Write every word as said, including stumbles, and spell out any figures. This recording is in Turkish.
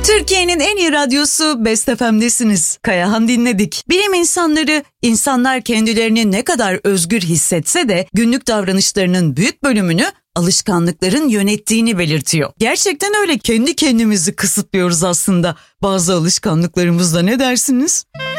Türkiye'nin en iyi radyosu Best F M'desiniz. Kayahan dinledik. Bilim insanları, insanlar kendilerini ne kadar özgür hissetse de günlük davranışlarının büyük bölümünü alışkanlıkların yönettiğini belirtiyor. Gerçekten öyle, kendi kendimizi kısıtlıyoruz aslında bazı alışkanlıklarımızla, ne dersiniz?